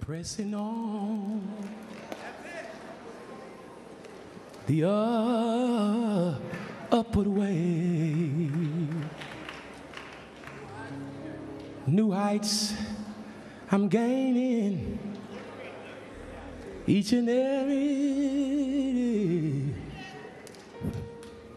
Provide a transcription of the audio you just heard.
pressing on the upward way. New heights I'm gaining each and every day.